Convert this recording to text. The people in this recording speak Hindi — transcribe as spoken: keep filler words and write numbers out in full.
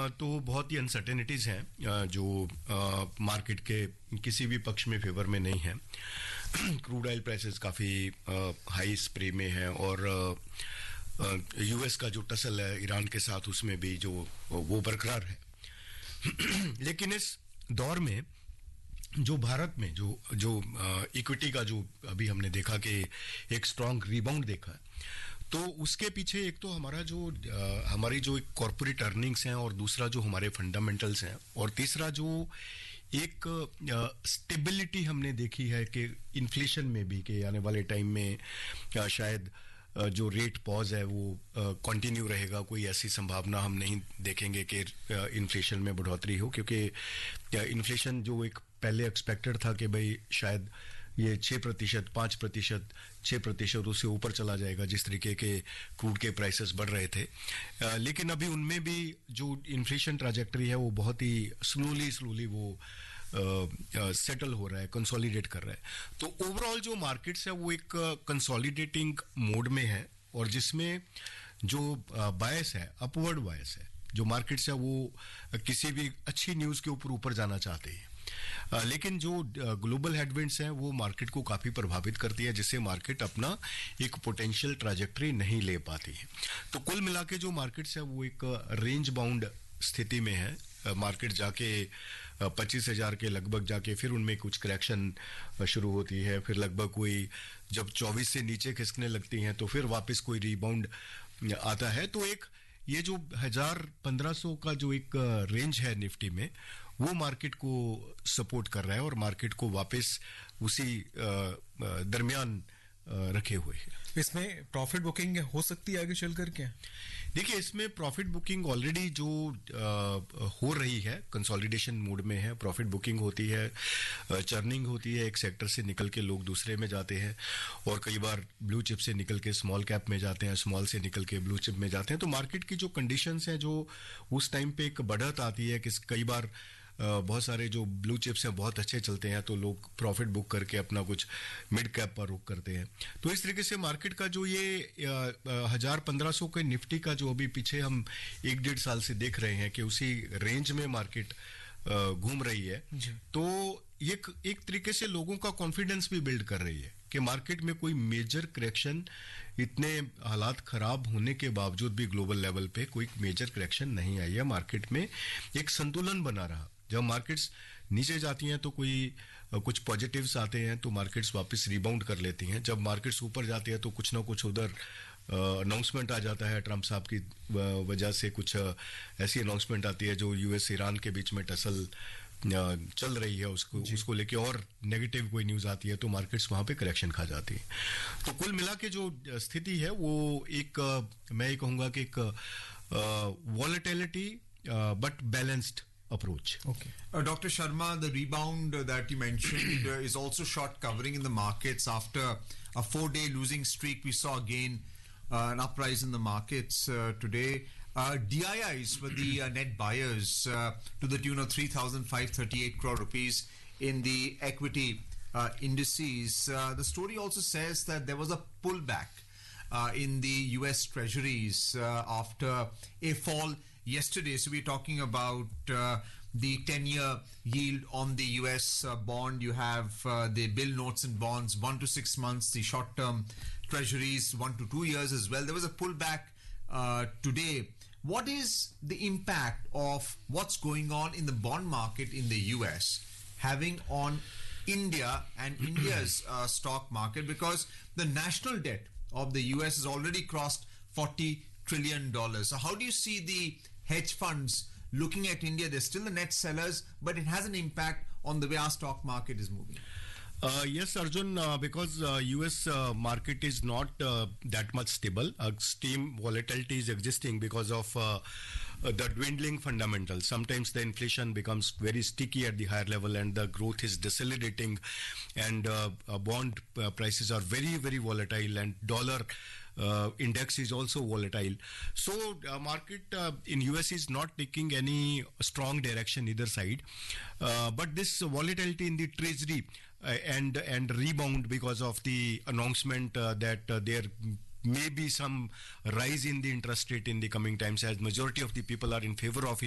तो बहुत ही अनसर्टेनिटीज हैं जो मार्केट के किसी भी पक्ष में फेवर में नहीं है. क्रूड ऑयल प्राइसेस काफ़ी हाई स्प्रे में है और यूएस का जो टसल है ईरान के साथ उसमें भी जो वो बरकरार है. लेकिन इस दौर में जो भारत में जो जो इक्विटी का जो अभी हमने देखा कि एक स्ट्रांग रीबाउंड देखा है, तो उसके पीछे एक तो हमारा जो आ, हमारी जो कॉर्पोरेट अर्निंग्स हैं और दूसरा जो हमारे फंडामेंटल्स हैं और तीसरा जो एक स्टेबिलिटी हमने देखी है कि इन्फ्लेशन में भी कि आने वाले टाइम में आ, शायद आ, जो रेट पॉज है वो कंटिन्यू रहेगा. कोई ऐसी संभावना हम नहीं देखेंगे कि इन्फ्लेशन में बढ़ोतरी हो, क्योंकि इन्फ्लेशन जो एक पहले एक्सपेक्टेड था कि भाई शायद ये छः प्रतिशत पाँच प्रतिशत छः प्रतिशत उससे ऊपर चला जाएगा जिस तरीके के क्रूड के प्राइसेस बढ़ रहे थे. आ, लेकिन अभी उनमें भी जो इन्फ्लेशन ट्रैजेक्टरी है वो बहुत ही स्लोली स्लोली वो सेटल हो रहा है, कंसोलिडेट कर रहा है. तो ओवरऑल जो मार्केट्स है वो एक कंसोलिडेटिंग मोड में है और जिसमें जो बायस है अपवर्ड बायस है. जो मार्केट्स है वो किसी भी अच्छी न्यूज़ के ऊपर ऊपर जाना चाहते हैं, Uh, लेकिन जो ग्लोबल हेडविंड्स हैं वो मार्केट को काफ़ी प्रभावित करती है, जिससे मार्केट अपना एक पोटेंशियल ट्रैजेक्टरी नहीं ले पाती है. तो कुल मिला के जो मार्केट्स है वो एक रेंज बाउंड स्थिति में है. मार्केट जाके पच्चीस हजार के लगभग जाके फिर उनमें कुछ करेक्शन शुरू होती है, फिर लगभग कोई जब चौबीस से नीचे खिसकने लगती हैं तो फिर वापस कोई रीबाउंड आता है. तो एक ये जो हजार पंद्रह सौ का जो एक रेंज है निफ्टी में वो मार्केट को सपोर्ट कर रहा है और मार्केट को वापस उसी दरमियान रखे हुए हैं. इसमें प्रॉफिट बुकिंग हो सकती है आगे चलकर क्या? देखिए, इसमें प्रॉफिट बुकिंग ऑलरेडी जो आ, हो रही है, कंसोलिडेशन मोड में है. प्रॉफिट बुकिंग होती है, चर्निंग होती है, एक सेक्टर से निकल के लोग दूसरे में जाते हैं और कई बार ब्लू चिप से निकल के स्मॉल कैप में जाते हैं, स्मॉल से निकल के ब्लू चिप में जाते हैं. तो मार्केट की जो कंडीशंस हैं जो उस टाइम पे एक बढ़त आती है कि कई बार बहुत सारे जो ब्लू चिप्स हैं बहुत अच्छे चलते हैं तो लोग प्रॉफिट बुक करके अपना कुछ मिड कैप पर रुक करते हैं. तो इस तरीके से मार्केट का जो ये हजार पंद्रह सौ के निफ्टी का जो अभी पीछे हम एक डेढ़ साल से देख रहे हैं कि उसी रेंज में मार्केट घूम रही है, तो ये एक तरीके से लोगों का कॉन्फिडेंस भी बिल्ड कर रही है कि मार्केट में कोई मेजर करेक्शन, इतने हालात खराब होने के बावजूद भी ग्लोबल लेवल पे कोई मेजर करेक्शन नहीं आई है. मार्केट में एक संतुलन बना रहा. जब मार्केट्स नीचे जाती हैं तो कोई कुछ पॉजिटिव्स आते हैं तो मार्केट्स वापस रिबाउंड कर लेती हैं. जब मार्केट्स ऊपर जाती हैं तो कुछ ना कुछ उधर अनाउंसमेंट आ जाता है. ट्रंप साहब की वजह से कुछ ऐसी अनाउंसमेंट आती है जो यूएस ईरान के बीच में टसल चल रही है, उसको उसको लेके और नेगेटिव कोई न्यूज़ आती है तो मार्केट्स वहाँ पे करेक्शन खा जाती है. तो कुल मिला के जो स्थिति है वो एक, मैं ये कहूँगा कि एक volatility but balanced approach. Okay. Uh, Doctor Sharma, the rebound uh, that you mentioned uh, is also short covering in the markets. After a four-day losing streak, we saw again uh, an uprise in the markets uh, today. Uh, D I Is were the uh, net buyers uh, to the tune of three thousand five hundred thirty-eight crore rupees in the equity uh, indices. Uh, the story also says that there was a pullback uh, in the U S Treasuries uh, after a fall yesterday. So we're talking about uh, the ten-year yield on the U S uh, bond. You have uh, the bill notes and bonds, one to six months, the short-term treasuries, one to two years as well. There was a pullback uh, today. What is the impact of what's going on in the bond market in the U S having on India and India's uh, stock market? Because the national debt of the U S has already crossed forty trillion dollars. So how do you see the hedge funds looking at India? They're still the net sellers, but it has an impact on the way our stock market is moving. Uh, yes, Arjun, uh, because uh, U S uh, market is not uh, that much stable. Extreme volatility is existing because of uh, the dwindling fundamentals. Sometimes the inflation becomes very sticky at the higher level and the growth is decelerating, and uh, uh, bond uh, prices are very, very volatile, and dollar Uh, index is also volatile. So uh, market uh, in U S is not taking any strong direction either side. Uh, but this volatility in the treasury uh, and and rebound because of the announcement uh, that uh, there may be some rise in the interest rate in the coming times, as majority of the people are in favor of